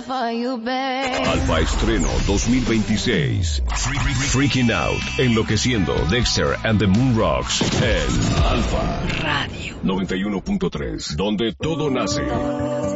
for you, babe. Alfa Estreno 2026. Freaking Out. Enloqueciendo. Dexter and the Moon Rocks. En Alfa Radio 91.3. Donde todo nace.